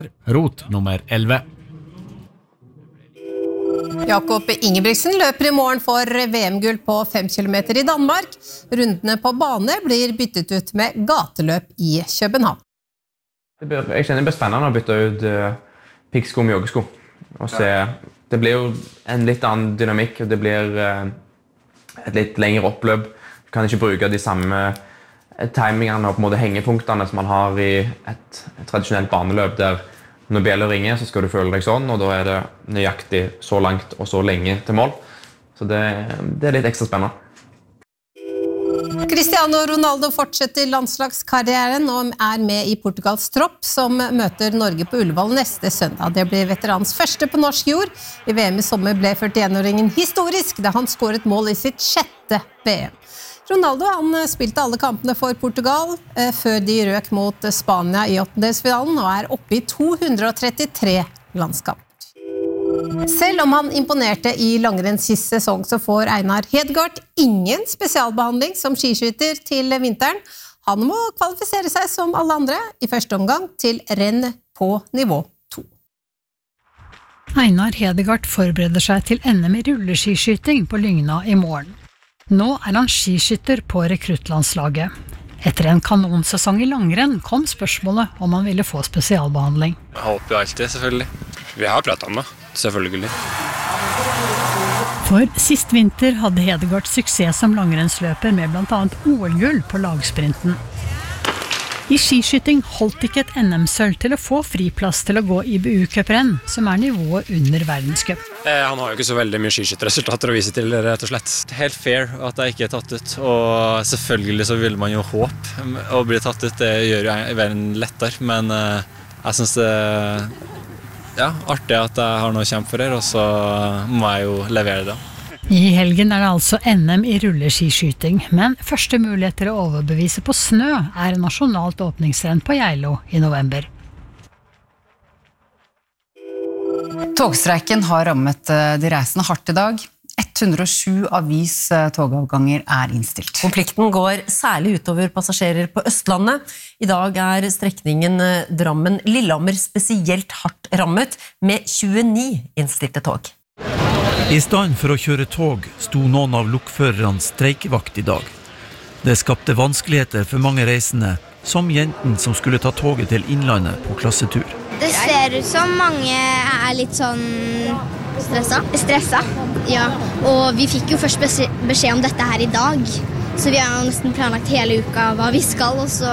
Rot nummer 11. Jakob Ingebrigtsen løper i morgen for VM-gull på 5 kilometer i Danmark. Rundene på bane blir byttet ut med gateløp i København. Jeg kjenner det blir spennende å bytte ut piggsko med joggesko. Det blir jo en litt annen dynamikk, og det blir et litt lengre oppløp. Du kan ikke bruke de samme timingene og på en måte hengepunktene som man har i et tradisjonelt baneløp, der når bjeller ringer, så skal du føle deg sånn, og da er det nøyaktig så langt og så lenge til mål. Så det er litt ekstra spennende. Cristiano Ronaldo fortsetter landslagskarrieren og er med i Portugals tropp, som møter Norge på Ullevål neste søndag. Det blir veterans første på norsk jord. I VM i sommer ble 41-åringen historisk, da han skåret mål i sitt 6. VM. Ronaldo han spilte alle kampene for Portugal før de røk mot Spania i åttendedelsfinalen og er oppe i 233 landskamper. Selv om han imponerte i langrenn sist sesong, så får Einar Hedegaard ingen spesialbehandling som skiskytter til vinteren. Han må kvalifisere seg som alle andre i første omgang til renn på nivå 2. Einar Hedegaard forbereder seg til NM i rulleskiskyting på Lygna i morgen. Nå er han skiskytter på rekruttlandslaget. Etter en kanonsesong i langrenn kom spørsmålet om han ville få spesialbehandling. Jeg håper jo alltid, selvfølgelig. Vi har pratet om det, selvfølgelig. For sist vinter hadde Hedegaard suksess som langrennsløper med blant annet OL-gull på lagsprinten. I skiskyting holdt ikke et NM-sølv til å få friplass til å gå IBU-cuprenn, som er nivået under verdenscup. Han har jo ikke så veldig mye skiskytterresultater å vise til, rett og slett. Helt fair at jeg ikke er tatt ut, og selvfølgelig så vil man jo håpe å bli tatt ut. Det gjør jo verden lettere, men jeg synes det er artig at jeg har noe å kjempe for her, og så må jeg jo levere det. I helgen er det altså NM i rulleskiskyting, men første mulighet til å overbevise på snø er nasjonalt åpningsrenn på Geilo i november. Togstreiken har rammet de reisende hardt i dag. 107 avis togavganger er innstilt. Konflikten går særlig utover passasjerer på Østlandet. I dag er strekningen Drammen-Lillehammer spesielt hardt rammet, med 29 innstilte tog. I stedet for å kjøre tog sto noen av lokførerne streikevakt i dag. Det skapte vanskeligheter for mange reisende, som jenten som skulle ta toget til Innlandet på klassetur. Det ser ut som mange er litt sånn stressa. Ja, og vi fikk jo først beskjed om dette her i dag, så vi har jo nesten planlagt hele uka hva vi skal, og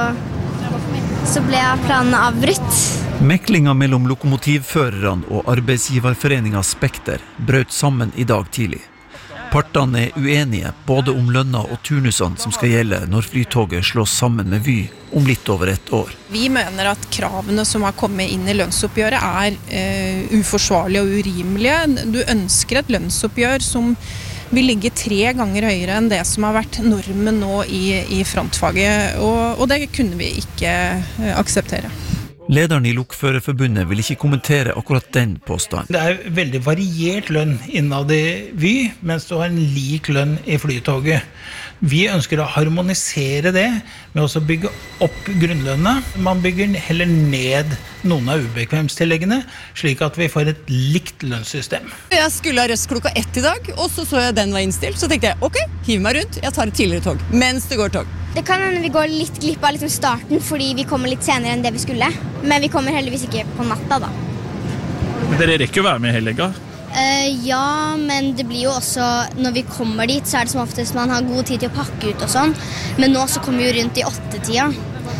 så ble planen avbrutt. Meklinga mellom lokomotivførerne og arbeidsgiverforeninga Spekter brøt sammen i dag tidlig. Partene er uenige både om lønna og turnusene som skal gjelde når flytoget slås sammen med Vy om litt over et år. Vi mener at kravene som har kommet inn i lønnsoppgjøret er uforsvarlige og urimelige. Du ønsker et lønnsoppgjør som vil ligge 3 ganger høyere enn det som har vært normen nå i frontfaget, og det kunne vi ikke akseptere. Lederen i Lokførerforbundet vil ikke kommentere akkurat den påstanden. Det er veldig variert lønn innad i Vy, mens du har en lik lønn i flytoget. Vi ønsker å harmonisere det med å bygge opp grunnlønna. Man bygger heller ned noen av ubekvemstilleggene, slik at vi får et likt lønnssystem. Jeg skulle ha røst klokka 1 i dag, og så jeg den var innstilt. Så tenkte jeg, ok, hiv meg rundt, jeg tar et tidligere tog, mens det går tog. Det kan hende vi går litt glipp av starten, fordi vi kommer litt senere enn det vi skulle. Men vi kommer heldigvis ikke på natta da. Men dere rekker å være med hele helga? Ja, men det blir jo også, når vi kommer dit, så er det som oftest man har god tid til å pakke ut og sånn. Men nå så kommer vi jo rundt i 8-tida.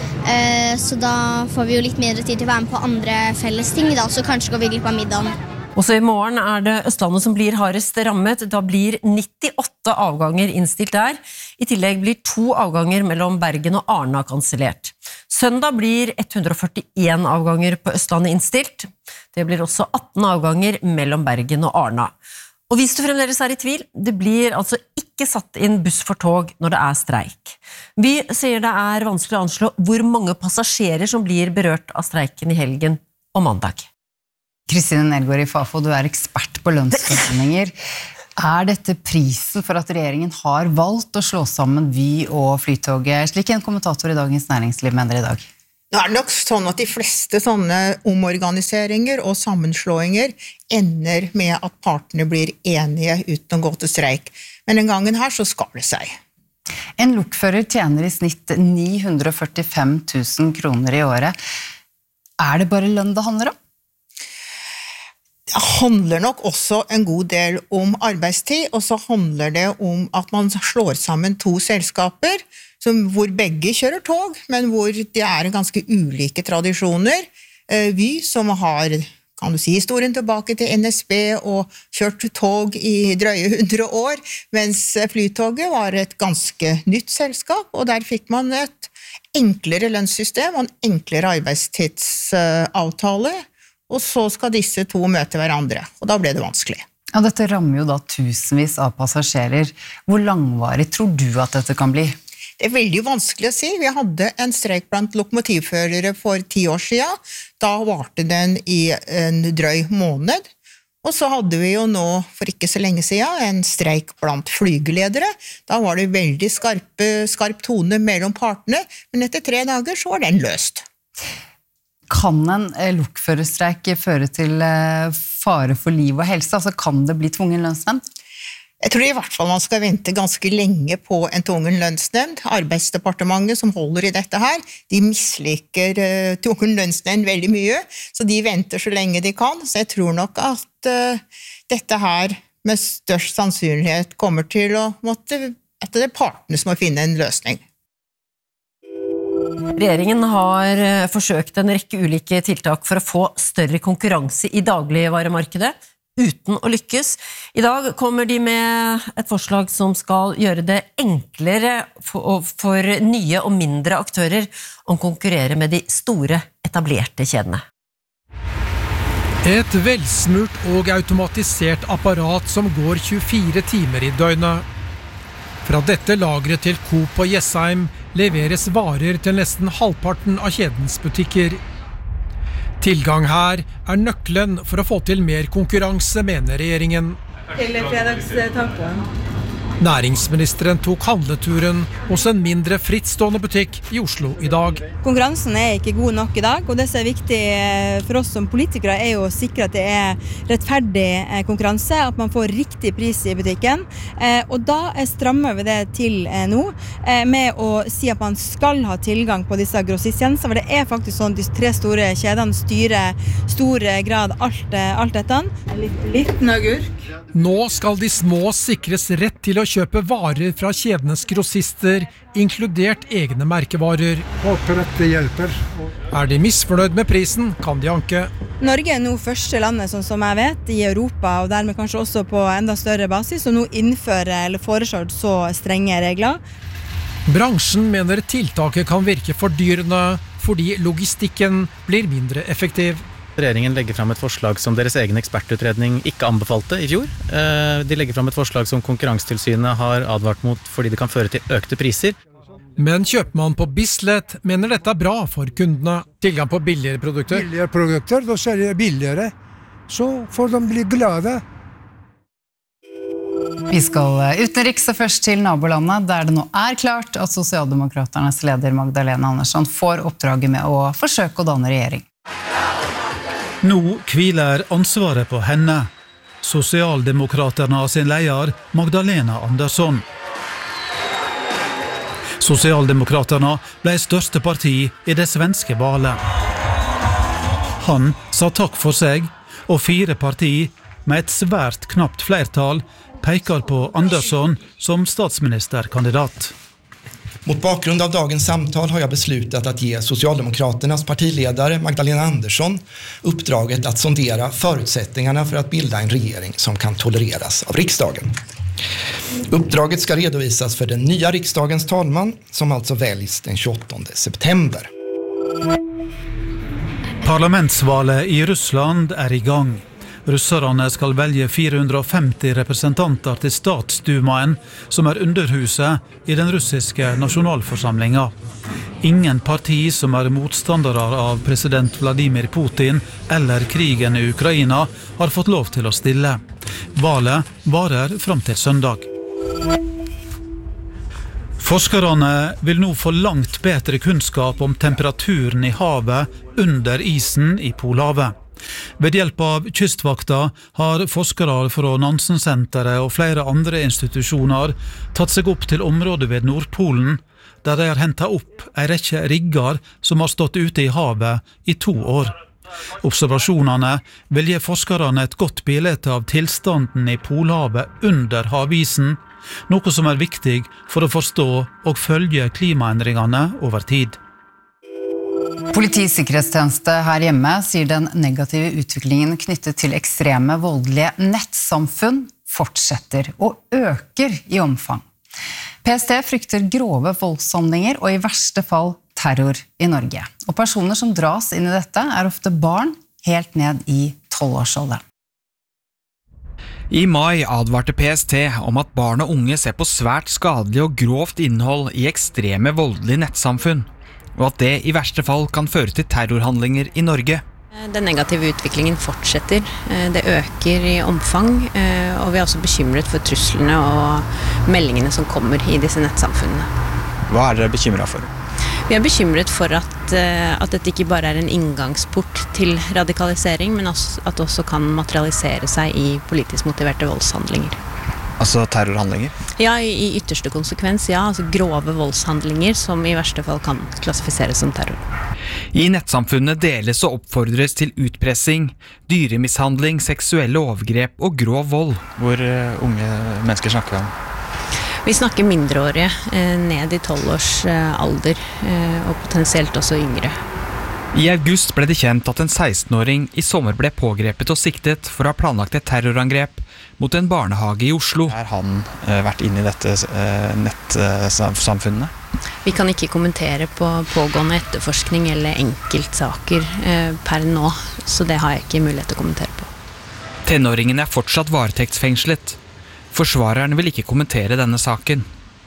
Så da får vi jo litt mindre tid til å være med på andre felles ting da, så kanskje går vi glipp av middagen. Også i morgen er det Østlandet som blir hardest rammet. Da blir 98 avganger innstilt der. I tillegg blir 2 avganger mellom Bergen og Arna kansellert. Søndag blir 141 avganger på Østlandet innstilt. Det blir også 18 avganger mellom Bergen og Arna. Og hvis du fremdeles er i tvil, det blir altså ikke satt inn buss for tog når det er streik. Vi sier det er vanskelig å anslå hvor mange passasjerer som blir berørt av streiken i helgen og mandag. Kristine Nelgaard i Fafo, du er ekspert på lønnsforhandlinger. Er dette prisen for at regjeringen har valgt å slå sammen Vy og Flytoget, slik en kommentator i Dagens Næringsliv mener i dag? Nå det nok sånn at de fleste sånne omorganiseringer og sammenslåinger ender med at partene blir enige uten å gå til streik. Men den gangen her så skar det seg. En lokfører tjener i snitt 945 000 kroner i året. Det bare lønn det handler om? Det handler nok også en god del om arbeidstid, og så handler det om at man slår sammen to selskaper, hvor begge kjører tog, men hvor det ganske ulike tradisjoner. Vy, som har, kan du si, historien tilbake til NSB og kjørt tog i drøye 100 år, mens Flytoget var et ganske nytt selskap, og der fikk man et enklere lønnssystem og en enklere arbeidstidsavtale, og så skal disse to møte hverandre, og da ble det vanskelig. Ja, dette rammer jo da tusenvis av passasjerer. Hvor langvarig tror du at dette kan bli? Det veldig vanskelig å si. Vi hadde en streik blant lokomotivførere for 10 år siden. Da varte den i en drøy måned. Og så hadde vi jo nå, for ikke så lenge siden, en streik blant flygeledere. Da var det veldig skarp tone mellom partene, men etter 3 dager så var den løst. Kan en lokførerstreik føre til fare for liv og helse? Altså kan det bli tvungen lønnsnemnd? Jeg tror i hvert fall man skal vente ganske lenge på en tvungen lønnsnemnd. Arbeidsdepartementet som holder i dette her, de misliker tvungen lønnsnemnd veldig mye, så de venter så lenge de kan. Så jeg tror nok at dette her med størst sannsynlighet kommer til å at det partene som må finne en løsning. Regjeringen har forsøkt en rekke ulike tiltak for å få større konkurranse i dagligvaremarkedet, uten å lykkes. I dag kommer de med et forslag som skal gjøre det enklere for nye og mindre aktører å konkurrere med de store, etablerte kjedene. Et velsmurt og automatisert apparat som går 24 timer i døgnet. Fra dette lageret til Coop og Jessheim leveres varer til nesten halvparten av kjedens butikker. Tilgang her nøkkelen for å få til mer konkurranse, mener regjeringen. Til fredagstacoen. Næringsministeren tok handleturen hos en mindre frittstående butikk i Oslo i dag. Konkurransen ikke god nok i dag, og det som viktig for oss som politikere jo å sikre at det rettferdig konkurranse, at man får riktig pris i butikken. Og da strammer vi det til nå, med å si at man skal ha tilgang på disse grossisttjenestene, for det faktisk sånn at de 3 store kjedene styrer stor grad alt dette. En liten agurk. Nå skal de små sikres rett til å kjøpe varer fra kjedenes grossister, inkludert egne merkevarer. Håper at det hjelper. De misfornøyd med prisen, kan de anke. Norge nå første landet, sånn som jeg vet, i Europa, og dermed kanskje også på enda større basis, som nå innfører eller foreslår så strenge regler. Bransjen mener tiltaket kan virke fordyrende, fordi logistikken blir mindre effektiv. Regjeringen legger fram et forslag som deres egen ekspertutredning ikke anbefalte i fjor. De legger fram et forslag som Konkurransetilsynet har advart mot fordi det kan føre til økte priser. Men kjøpmann på Bislett mener dette bra for kundene. Tilgang på billigere produkter. Billigere produkter, da ser det billigere. Så får de bli glade. Vi skal utenriks og først til nabolandet, der det nå klart at Sosialdemokraternes leder Magdalena Andersson får oppdraget med å forsøke å danne regjering. Nå hviler ansvaret på henne. Sosialdemokraterna sin leder, Magdalena Andersson. Sosialdemokraterna ble største parti i det svenske valet. Han sa takk for seg, og 4 partier med et svært knapt flertall peker på Andersson som statsministerkandidat. Mot bakgrund av dagens samtal har jag beslutat att ge Socialdemokraternas partiledare Magdalena Andersson uppdraget att sondera förutsättningarna för att bilda en regering som kan tolereras av riksdagen. Uppdraget ska redovisas för den nya riksdagens talman som alltså väljs den 28 september. Parlamentsvalet i Russland i gang. Russerne skal velge 450 representanter til statsdumaen, som underhuset i den russiske nasjonalforsamlingen. Ingen parti som motstandere av president Vladimir Putin eller krigen i Ukraina har fått lov til å stille. Valet varer fram til søndag. Forskerne vil nå få langt bedre kunnskap om temperaturen i havet under isen i Polhavet. Ved hjelp av kystvakta har forskere fra Nansen-senteret og flere andre institusjoner tatt seg opp til området ved Nordpolen, der de har hentet opp en rekke rigger som har stått ute i havet i 2 år. Observasjonene vil gi forskerne et godt bilde av tilstanden i Polhavet under havisen, noe som er viktig for å forstå og følge klimaendringene over tid. Politisikkerhetstjeneste her hjemme sier den negative utviklingen knyttet til ekstreme voldelige nettsamfunn fortsetter og øker i omfang. PST frykter grove voldshandlinger og i verste fall terror i Norge. Og personer som dras inn i dette er ofte barn helt ned i 12-årsalderen. I mai advarte PST om at barn og unge ser på svært skadelig og grovt innhold i ekstreme voldelige nettsamfunn, og at det i verste fall kan føre til terrorhandlinger i Norge. Den negative utviklingen fortsetter, det øker i omfang, og vi er også bekymret for truslene og meldingene som kommer i disse nettsamfunnene. Hva er dere bekymret for? Vi er bekymret for at dette ikke bare er en inngangsport til radikalisering, men at det også kan materialisere seg i politisk motiverte voldshandlinger. Altså terrorhandlinger? Ja, i ytterste konsekvens, ja. Altså grove voldshandlinger som i verste fall kan klassifiseres som terror. I nettsamfunnet deles og oppfordres til utpressing, dyremishandling, seksuelle overgrep og grov vold. Hvor unge mennesker snakker vi om? Vi snakker mindreårige, ned i 12-års alder, og potensielt også yngre. I august ble det kjent at en 16-åring i sommer ble pågrepet og siktet for å ha planlagt et terrorangrep mot en barnehage i Oslo. Har han vært inne i dette nettsamfunnet? Vi kan ikke kommentere på pågående etterforskning eller enkeltsaker per nå, så det har jeg ikke mulighet til å kommentere på. Tenåringen er fortsatt varetektsfengslet. Forsvareren vil ikke kommentere denne saken.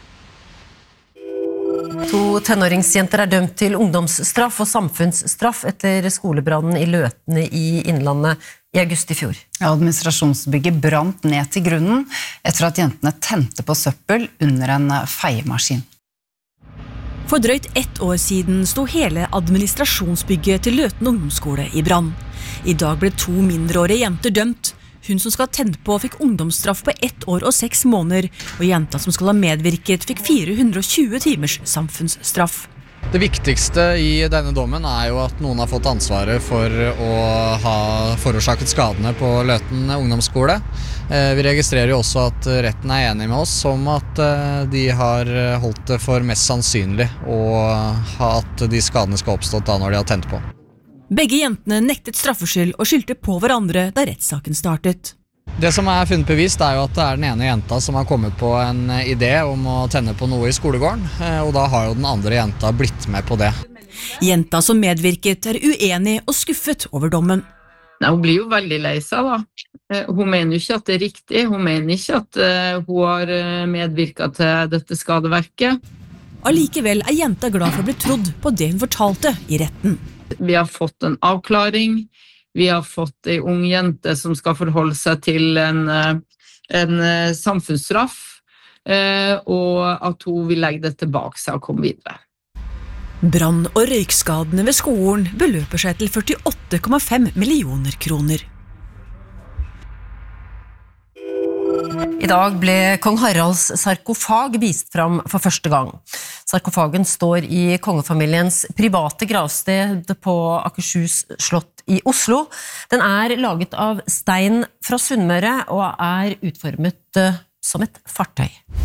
2 tenåringsjenter er dømt til ungdomsstraff og samfunnsstraff etter skolebrannen i Løtene i Innlandet i august i fjor. Administrasjonsbygget brant ned til grunnen etter at jentene tente på søppel under en feiemaskin. For drøyt 1 år siden sto hele administrasjonsbygget til Løten ungdomsskole i brann. I dag ble 2 mindreårige jenter dømt. Hun som skal tenne på fikk ungdomsstraff på 1 år og 6 måneder, og jenta som skal ha medvirket fikk 420 timers samfunnsstraff. Det viktigste i denne dommen er jo at noen har fått ansvaret for å ha forårsaket skadene på Løten ungdomsskole. Vi registrerer jo også at retten er enig med oss om at de har holdt det for mest sannsynlig, og at de skadene skal oppstått da når de har tent på. Begge jentene nektet straffskyld og skyldte på hverandre da rettssaken startet. Det som er funnet bevist er jo at det er den ene jenta som har kommet på en idé om å tenne på noe i skolegården, og da har jo den andre jenta blitt med på det. Jenta som medvirket er uenig og skuffet over dommen. Hun blir jo veldig lei seg da. Hun mener jo ikke at det er riktig, hun mener ikke at hun har medvirket til dette skadeverket. Allikevel er jenta glad for å bli trodd på det hun fortalte i retten. Vi har fått en avklaring, vi har fått en ung jente som skal forholde seg til en samfunnsstraff, og at hun vil legge det tilbake seg og komme videre. Brann- og røykskadene ved skolen beløper seg til 48,5 millioner kroner. I dag ble kong Haralds sarkofag vist fram for første gang. Sarkofagen står i kongefamiliens private gravsted på Akershus slott i Oslo. Den er laget av stein fra Sunnmøre og er utformet som et fartøy.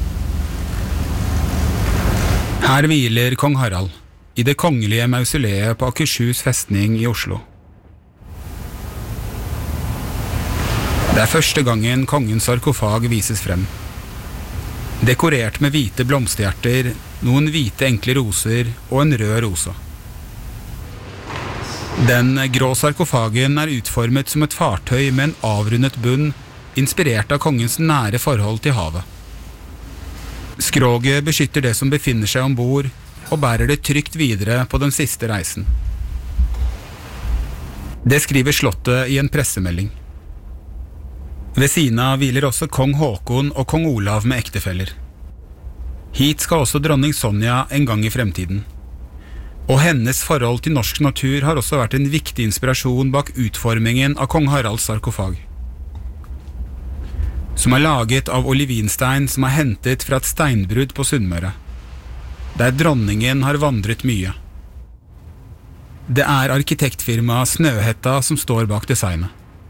Her hviler kong Harald i det kongelige mausoleet på Akershus festning i Oslo. Det er første gangen kongens sarkofag vises frem. Dekorert med hvite blomsterhjerter, noen hvite enkle roser og en rød rose. Den grå sarkofagen er utformet som et fartøy med en avrundet bunn, inspirert av kongens nære forhold til havet. Skroget beskytter det som befinner seg ombord, og bærer det trygt videre på den siste reisen. Det skriver slottet i en pressemelding. Ved siden av hviler også kong Håkon og kong Olav med ektefeller. Hit skal også dronning Sonja en gang i fremtiden. Og hennes forhold til norsk natur har også vært en viktig inspirasjon bak utformingen av kong Haralds sarkofag. Som laget av olivinstein som hentet fra et steinbrudd på Sunnmøre, der dronningen har vandret mye. Det arkitektfirmaet Snøhetta som står bak designet.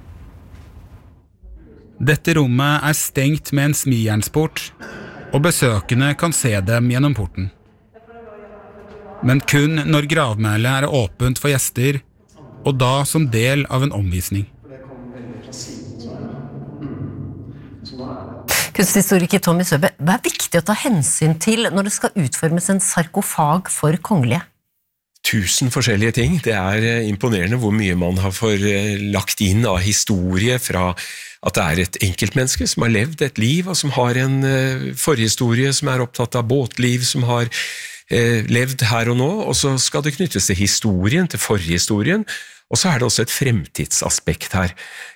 Dette rommet stengt med en smijernsport, og besøkende kan se dem gjennom porten. Men kun når gravmælet åpent for gjester, og da som del av en omvisning. Kunsthistoriker Tommy Søbe, hva viktig å ta hensyn til når det skal utformes en sarkofag for kongelige? 1000 forskjellige ting. Det imponerende hvor mye man har lagt inn av historie fra at det et enkeltmenneske som har levd et liv, og som har en forhistorie, som opptatt av båtliv, som har levd her og nå, og så skal det knyttes til historien, til forhistorien, og så det også et fremtidsaspekt her.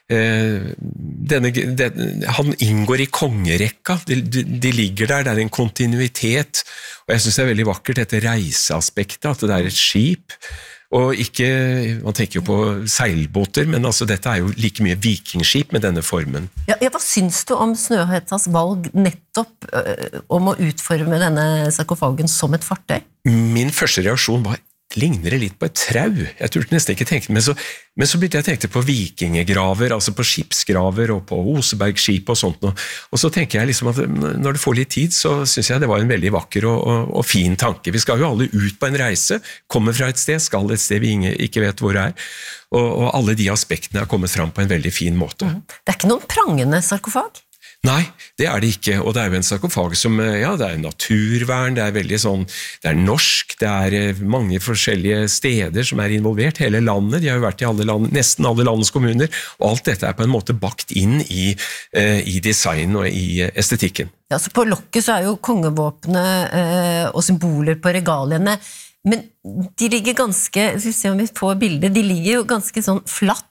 Han inngår i kongerekka, de ligger der, det en kontinuitet, og jeg synes det veldig vakkert dette reiseaspektet, at det et skip, og ikke, man tenker jo på seilbåter, men altså dette jo like mye vikingskip med denne formen. Ja, hva syns du om Snøhettas valg nettopp om å utforme denne sarkofagen som et fartøy? Min første reaksjon var, ligner det litt på et trau. Jeg turte nesten ikke tenke, men så begynte jeg å tenke på vikingegraver, altså på skipsgraver og på Osebergskip og sånt. Og så tenker jeg liksom at når du får litt tid, så synes jeg det var en veldig vakker og fin tanke. Vi skal jo alle ut på en reise, komme fra et sted, skal et sted vi ikke vet hvor det og alle de aspektene kommet fram på en veldig fin måte. Det ikke noen prangende sarkofag? Nei, det det ikke, og det jo en sarkofag som, ja, det naturvern, det veldig sånn, det norsk, det mange forskjellige steder som involvert, hele landet, de har jo vært i nesten alle landets kommuner, og alt dette på en måte bakt inn i design og i estetikken. Ja, så på lokket så jo kongevåpne og symboler på regaliene, men de ligger ganske, skal vi se om vi får bilder, de ligger jo ganske sånn flatt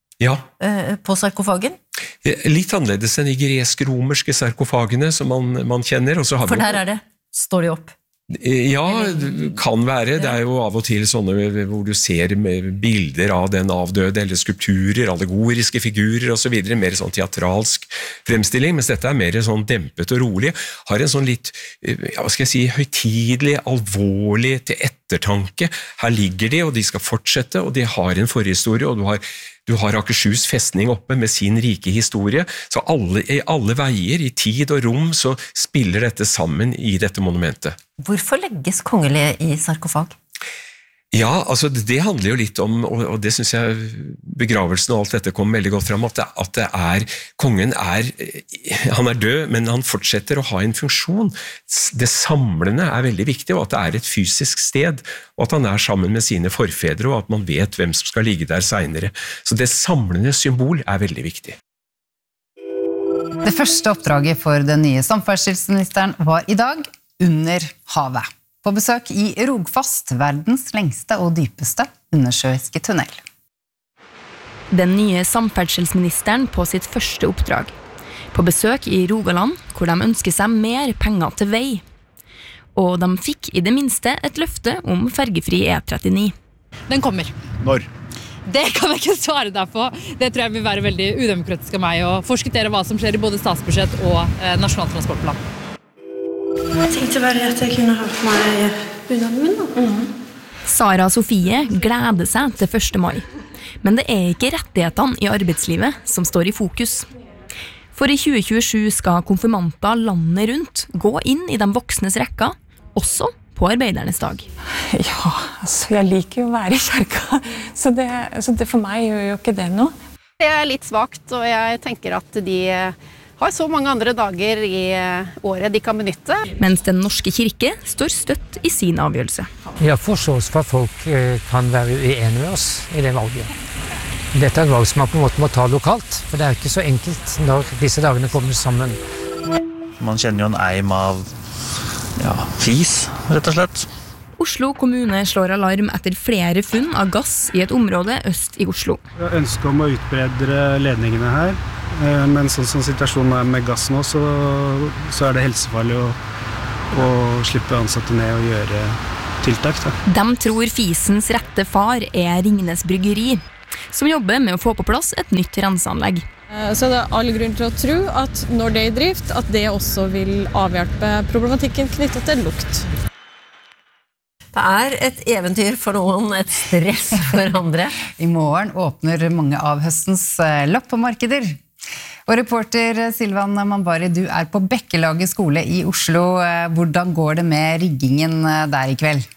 på sarkofagen. Litt annerledes enn de gresk-romerske sarkofagene som man kjenner. Og så har for der det, står de opp? Ja, kan være. Det jo av og til sånne hvor du ser bilder av den avdøde, eller skulpturer, allegoriske figurer og så videre, mer sånn teatralsk fremstilling, mens dette mer sånn dempet og rolig, har en sånn litt, ja, hva skal jeg si, høytidelig, alvorlig til ettertanke. Her ligger de, og de skal fortsette, og de har en forhistorie, og du har Akershus festning oppe med sin rike historie, så i alle veier, i tid og rom, så spiller dette sammen i dette monumentet. Hvorfor legges kongelige i sarkofag? Ja, altså det handler jo litt om, og det synes jeg begravelsen og alt dette kom veldig godt frem, at kongen han død, men han fortsetter å ha en funksjon. Det samlende veldig viktig, og at det et fysisk sted, og at han sammen med sine forfedre, og at man vet hvem som skal ligge der senere. Så det samlende symbol veldig viktig. Det første oppdraget for den nye samferdselsministeren var i dag under havet. På besøk i Rogfast, verdens lengste og dypeste undersjøiske tunnel. Den nye samferdselsministeren på sitt første oppdrag. På besøk i Rogaland, hvor de ønsker seg mer penger til vei. Og de fikk i det minste et løfte om fergefri E39. Den kommer. Når? Det kan jeg ikke svare deg på. Det tror jeg vil være veldig udemokratisk av meg å forskuttere hva som skjer i både statsbudsjett og nasjonal transportplan. Jeg tenkte bare at jeg kunne ha på meg bunaden min da. Sara Sofie gleder seg til 1. mai. Men det ikke rettighetene i arbeidslivet som står i fokus. For i 2027 skal konfirmanter landet rundt gå inn i de voksnes rekker, også på arbeidernes dag. Ja, altså jeg liker jo å være i kjerka, så det for meg gjør jo ikke det noe. Det litt svagt, og jeg tenker at de har så mange andre dager i året de kan benytte. Mens den norske kirke står støtt i sin avgjørelse. Jeg har forståelse for at folk kan være uenige med oss i det valget. Dette et valg som man på en måte må ta lokalt, for det ikke så enkelt når disse dagene kommer sammen. Man kjenner jo en eim av fis, rett og slett. Oslo kommune slår alarm etter flere funn av gass i et område øst i Oslo. Vi har ønske om å utbredre ledningene her, men sånn som situasjonen med gass nå, så det helsefarlig og slippe ansatte ned og gjøre tiltak. Da. De tror Fisens rette far Ringnes Bryggeri, som jobber med å få på plass et nytt renseanlegg. Så det all grunn til å tro at når det i drift, at det også vil avhjelpe problematikken knyttet til lukt. Det et eventyr for noen, et stress for andre. I morgen åpner mange av høstens loppemarkeder. Og reporter Silvan Mambari, du på Bekkelaget skole i Oslo. Hvordan går det med riggingen der i kveld?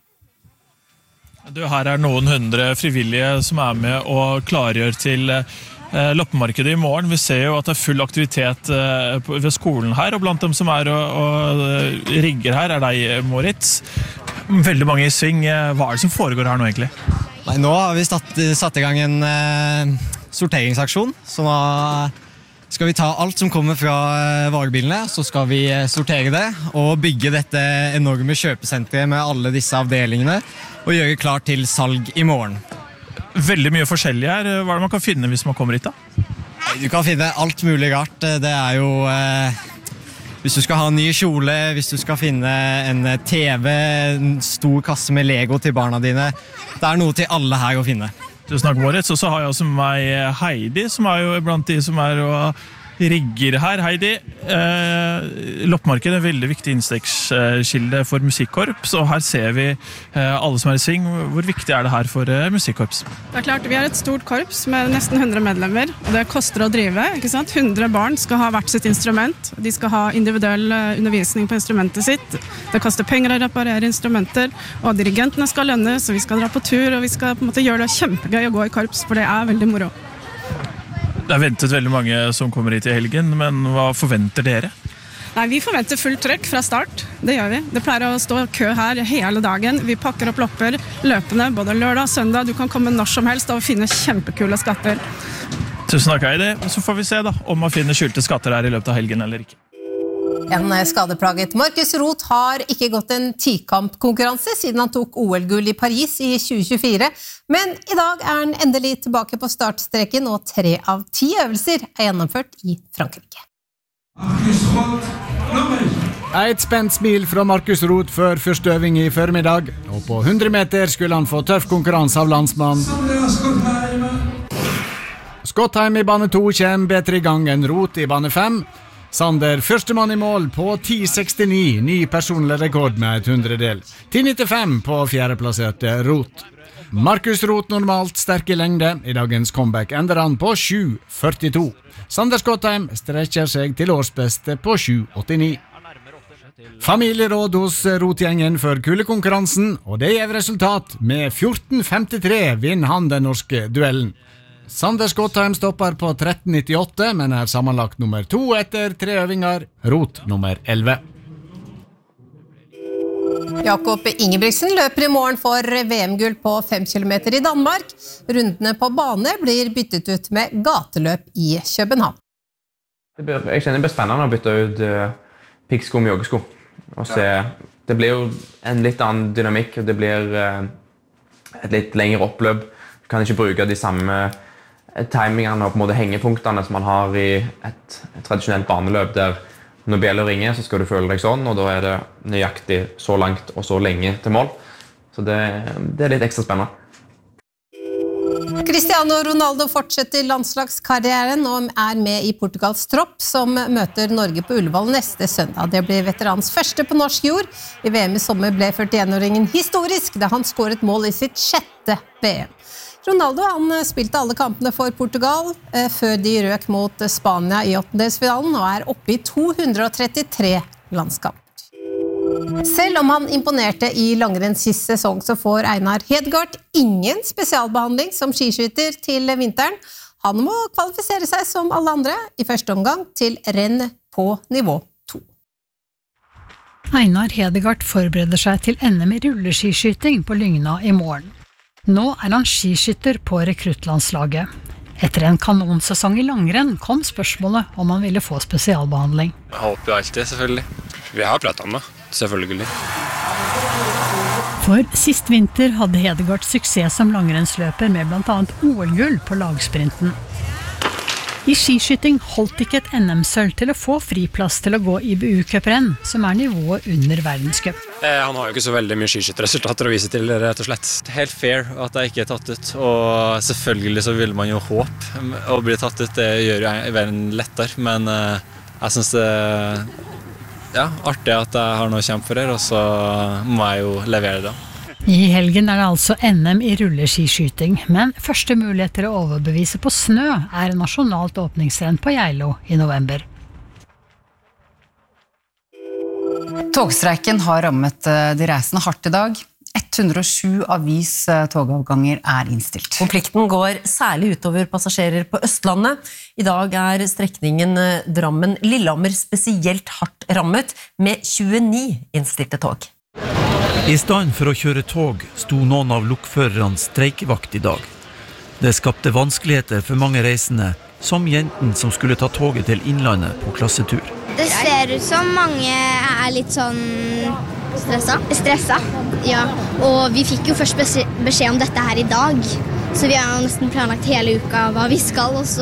Her noen 100 frivillige som med og klargjør til loppemarkedet i morgen. Vi ser jo at det full aktivitet ved skolen her, og blant dem som og rigger her deg, Moritz. Veldig mange i sving. Hva det som foregår her nå egentlig? Nei, nå har vi satt i gang en sorteringsaksjon, så nå skal vi ta alt som kommer fra varebilene, så skal vi sortere det og bygge dette enorme kjøpesenteret med alle disse avdelingene og gjøre klart til salg i morgen. Veldig mye forskjellig her. Hva det man kan finne hvis man kommer hit da? Du kan finne alt mulig rart. Det jo... Hvis du skal ha en ny kjole, hvis du skal finne en TV, en stor kasse med Lego til barna dine. Det noe til alle her å finne. Tusen takk, Moritz. Og så har jeg også med meg Heidi, som jo blant de som og rigger her. Heidi, loppemarkedet veldig viktig innstekkskilde for musikkorps, og her ser vi alle som i sving. Hvor viktig det her for musikkorps? Det klart, vi et stort korps med nesten 100 medlemmer, og det koster å drive, ikke sant? 100 barn skal ha hvert sitt instrument, de skal ha individuell undervisning på instrumentet sitt, det koster penger å reparere instrumenter, og dirigentene skal lønnes, og vi skal dra på tur, og vi skal på en måte gjøre det kjempegøy å gå i korps, for det veldig moro. Det ventet veldig mange som kommer hit i helgen, men hva forventer dere? Nei, vi forventer full trøkk fra start, det gjør vi. Det pleier å stå kø her hele dagen. Vi pakker opp lopper løpende, både lørdag og søndag. Du kan komme når som helst og finne kjempekule skatter. Tusen takk, Heidi. Så får vi se da, om man finner skjulte skatter her i løpet av helgen eller ikke. En skadeplaget Markus Roth har ikke gått en tikampkonkurranse siden han tok OL-gull i Paris i 2024, men i dag han endelig tilbake på startstreken, og 3 av 10 øvelser gjennomført i Frankrike. Et spent smil fra Markus Roth før første øving i formiddag, og på 100 meter skulle han få tøff konkurranse av landsmannen. Skottheim i bane 2 kommer bedre i gang enn Roth i bane 5. Sander, førstemann i mål på 10,69, ny personlig rekord med et 100-del. 10,95 på fjerdeplasserte Roth. Markus Roth normalt sterk i lengde. I dagens comeback ender han på 7,42. Sander Skottheim strekker seg til årsbeste på 7,89. Familieråd hos Roth-gjengen for kulekonkurransen, og det gir resultat. Med 14,53 vinner han den norske duellen. Sander Skottheim stopper på 13,98, men sammenlagt nummer 2 etter 3 øvinger. Roth nummer 11. Jakob Ingebrigtsen løper i morgen for VM-gull på 5 km i Danmark. Rundene på bane blir byttet ut med gateløp i København. Jeg kjenner det blir spennende å bytte ut piggsko med joggesko. Det blir jo en litt annen dynamikk, og det blir et litt lengre oppløp. Du kan ikke bruke de samme timingene og på en måte hengepunktene som man har i et tradisjonelt baneløp, der når bjeller ringer så skal du føle deg sånn, og da det nøyaktig så langt og så lenge til mål. Så det litt ekstra spennende. Cristiano Ronaldo fortsetter landslagskarrieren og med i Portugals tropp, som møter Norge på Ullevål neste søndag. Det blir veterans første på norsk jord. I VM i sommer ble 41-åringen historisk da han skåret mål i sitt 6. VM. Ronaldo han spilte alle kampene for Portugal før de røk mot Spania i 8-delsfinalen, og oppe i 233 landskamper. Selv om han imponerte i langrenn sist sesong, så får Einar Hedegaard ingen spesialbehandling som skiskytter til vinteren. Han må kvalifisere seg som alle andre i første omgang til renn på nivå 2. Einar Hedegaard forbereder seg til NM i rulleskiskyting på Lygna i morgen. Nå han skiskytter på rekruttlandslaget. Etter en kanonsesong i langrenn kom spørsmålet om han ville få spesialbehandling. Jeg håper jo alltid, selvfølgelig. Vi har pratet om det, selvfølgelig. For sist vinter hadde Hedegaard suksess som langrennsløper med blant annet OL-gull på lagsprinten. I skiskyting holdt ikke et NM-sølv til å få friplass til å gå IBU-cuprenn, som nivået under verdenscup. Han har jo ikke så veldig mye skiskytterresultater å vise til, rett og slett. Helt fair at jeg ikke tatt ut, og selvfølgelig så vil man jo håpe å bli tatt ut. Det gjør jo verden lettere, men jeg synes det artig at jeg har noe å kjempe for her, og så må jeg jo levere det. I helgen det altså NM i rulleskiskyting, men første mulighet til å overbevise på snø nasjonalt åpningsrenn på Geilo i november. Togstreiken har rammet de reisende hardt i dag. 107 avis togavganger innstilt. Konflikten går særlig utover passasjerer på Østlandet. I dag strekningen Drammen-Lillehammer spesielt hardt rammet, med 29 innstilte tog. I stedet for å kjøre tog sto noen av lokførerne streikevakt i dag. Det skapte vanskeligheter for mange reisende, som jenten som skulle ta toget til Innlandet på klassetur. Det ser ut som mange litt sånn stressa. Ja. Og vi fikk jo først beskjed om dette her i dag, så vi har jo nesten planlagt hele uka hva vi skal, og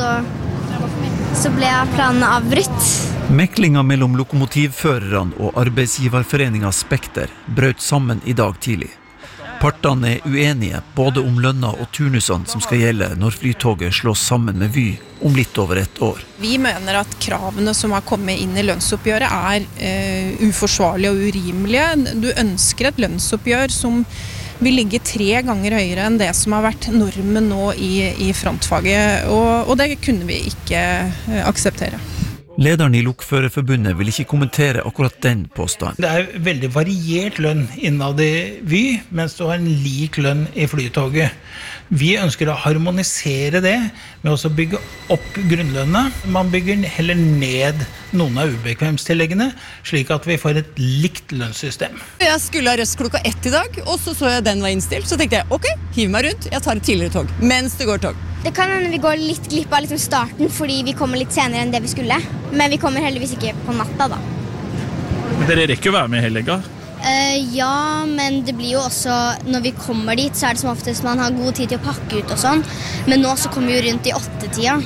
så ble planen avbrutt. Meklinga mellom lokomotivførerne og arbeidsgiverforeninga Spekter brøt sammen i dag tidlig. Partene uenige både om lønna og turnusene som skal gjelde når flytoget slås sammen med Vy om litt over et år. Vi mener at kravene som har kommet inn i lønnsoppgjøret uforsvarlige og urimelige. Du ønsker et lønnsoppgjør som vil ligge 3 ganger høyere enn det som har vært normen nå i frontfaget, og det kunne vi ikke akseptere. Lederen i Lokførerforbundet vil ikke kommentere akkurat den påstanden. Det veldig variert lønn innad i Vy, mens du har en lik lønn i flytoget. Vi ønsker å harmonisere det med å bygge opp grunnlønna. Man bygger heller ned noen av ubekvemstilleggene, slik at vi får et likt lønnssystem. Jeg skulle ha røst klokka 1 i dag, og så jeg den var innstilt. Så tenkte jeg, ok, hiv meg rundt, jeg tar et tidligere tog, mens det går tog. Det kan hende vi går litt glipp av starten, fordi vi kommer litt senere enn det vi skulle. Men vi kommer heldigvis ikke på natta da. Men dere rekker å være med hele helga? Ja, men det blir jo også, når vi kommer dit, så det som oftest man har god tid til å pakke ut og sånn. Men nå så kommer vi jo rundt i 8-tida.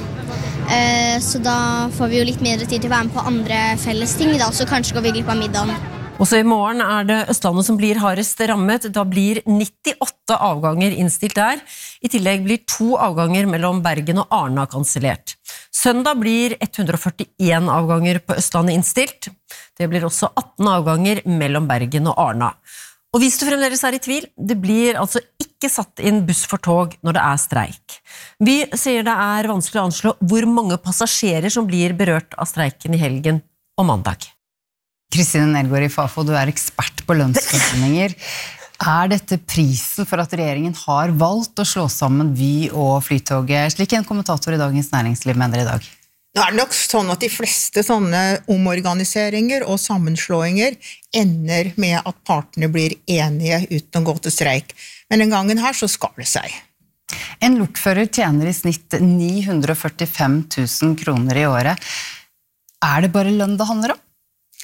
Så da får vi jo litt mindre tid til å være med på andre felles ting da, så kanskje går vi glipp av middagen. Også i morgen det Østlandet som blir hardest rammet. Da blir 98 avganger innstilt der. I tillegg blir 2 avganger mellom Bergen og Arna kansellert. Søndag blir 141 avganger på Østlandet innstilt. Det blir også 18 avganger mellom Bergen og Arna. Og hvis du fremdeles i tvil, det blir altså ikke satt inn buss for tog når det streik. Vi sier det vanskelig å anslå hvor mange passasjerer som blir berørt av streiken i helgen og mandag. Kristine Nelgaard i Fafo, du ekspert på lønnsforhandlinger. Dette prisen for at regjeringen har valgt å slå sammen Vy og Flytoget, slik en kommentator i Dagens Næringsliv mener i dag? Nå det nok sånn at de fleste sånne omorganiseringer og sammenslåinger ender med at partene blir enige uten å gå til streik. Men den gangen her så skal det seg. En lokfører tjener i snitt 945 000 kroner i året. Det bare lønn det handler om?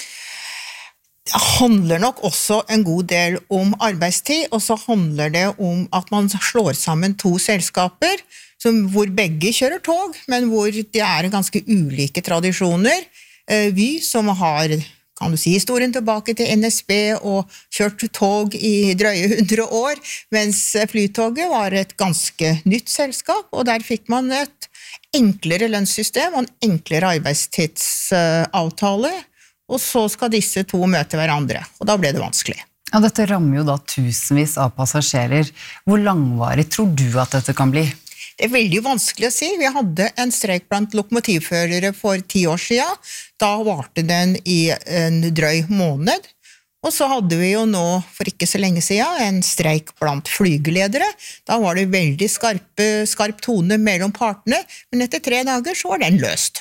Det handler nok også en god del om arbeidstid, og så handler det om at man slår sammen 2 selskaper, hvor begge kjører tog, men hvor det ganske ulike tradisjoner. Vy, som har, kan du si, historien tilbake til NSB og kjørt tog i drøye 100 år, mens Flytoget var et ganske nytt selskap, og der fikk man et enklere lønnssystem og en enklere arbeidstidsavtale, og så skal disse 2 møte hverandre, og da ble det vanskelig. Ja, dette rammer jo da tusenvis av passasjerer. Hvor langvarig tror du at dette kan bli? Det veldig vanskelig å si. Vi hadde en streik blant lokomotivførere for 10 år siden. Da varte den i en drøy måned. Og så hadde vi jo nå, for ikke så lenge siden, en streik blant flygeledere. Da var det veldig skarp tone mellom partene, men etter 3 dager så var den løst.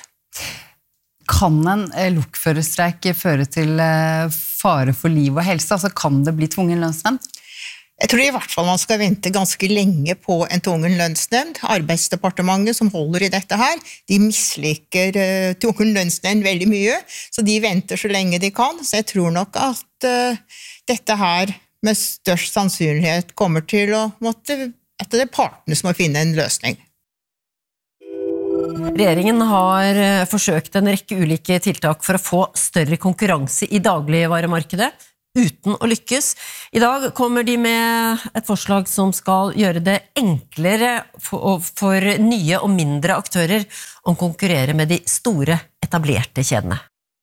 Kan en lokførerstreik føre til fare for liv og helse? Altså kan det bli tvungen lønnsnemnd? Jeg tror i hvert fall man skal vente ganske lenge på en tvungen lønnsnemnd. Arbeidsdepartementet som holder i dette her, de misliker tvungen lønnsnemnd veldig mye, så de venter så lenge de kan. Så jeg tror nok at dette her med størst sannsynlighet kommer til at det partene som må finne en løsning. Regjeringen har forsøkt en rekke ulike tiltak for å få større konkurranse i dagligvaremarkedet, uten å lykkes. I dag kommer de med et forslag som skal gjøre det enklere for nye og mindre aktører å konkurrere med de store, etablerte kjedene.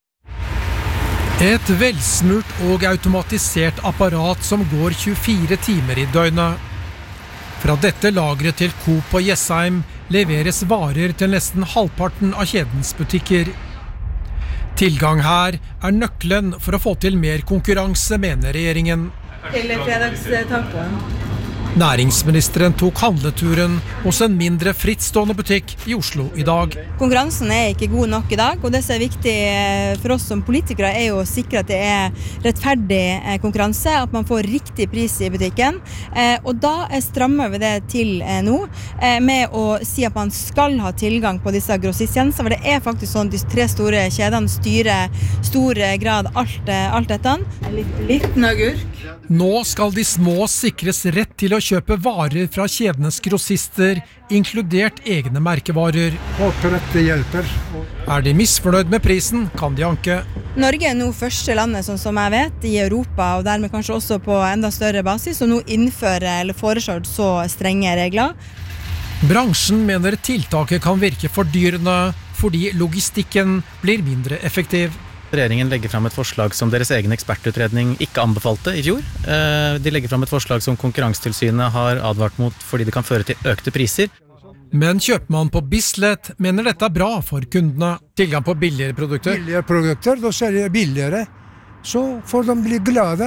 Et velsmurt og automatisert apparat som går 24 timer i døgnet. Fra dette lagret til Coop og Jessheim leveres varer til nesten halvparten av kjedens butikker. Tilgang her er nøkkelen for å få til mer konkurranse, mener regjeringen. Til fredagstacoen. Næringsministeren tok handleturen hos en mindre frittstående butikk i Oslo i dag. Konkurransen er ikke god nok i dag, og det som er viktig for oss som politikere er jo å sikre at det er rettferdig konkurranse, at man får riktig pris i butikken. Og da strammer vi det til nå, med å si at man skal ha tilgang på disse grossisttjenestene, for det er faktisk sånn at de 3 store kjedene styrer stor grad alt dette. Liten agurk. Nå skal de små sikres rett til å kjøpe varer fra kjedenes grossister, inkludert egne merkevarer. Håper dette hjelper. Er de misfornøyd med prisen, kan de anke. Norge er nå første landet, sånn som jeg vet, i Europa, og dermed kanskje også på enda større basis, som nå innfører eller foreslår så strenge regler. Bransjen mener tiltaket kan virke fordyrende, fordi logistikken blir mindre effektiv. Regjeringen legger fram et forslag som deres egen ekspertutredning ikke anbefalte i fjor. De legger fram et forslag som Konkurransetilsynet har advart mot fordi det kan føre til økte priser. Men kjøpmann på Bislett mener dette er bra for kundene. Tilgang på billigere produkter. Billigere produkter, da ser det billigere. Så får de bli glade.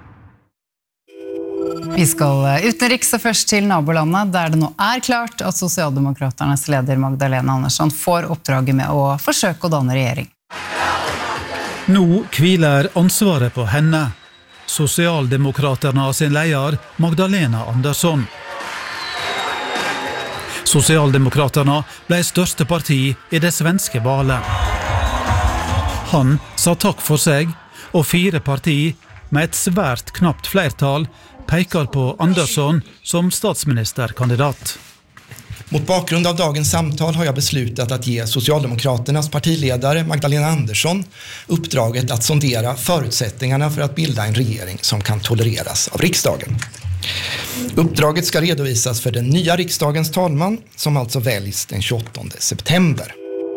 Vi skal utenriks og først til nabolandet, der det nå er klart at Sosialdemokraternes leder Magdalena Andersson får oppdraget med å forsøke å danne regjering. Nå hviler ansvaret på henne. Sosialdemokraterna sin leder Magdalena Andersson. Sosialdemokraterna ble største parti i det svenske valet. Han sa takk for seg, og 4 partier med et svært knapt flertall peker på Andersson som statsministerkandidat. Mot bakgrund av dagens samtal har jag beslutat att ge Socialdemokraternas partiledare Magdalena Andersson uppdraget att sondera förutsättningarna för att bilda en regering som kan tolereras av riksdagen. Uppdraget ska redovisas för den nya riksdagens talman som alltså väljs den 28 september.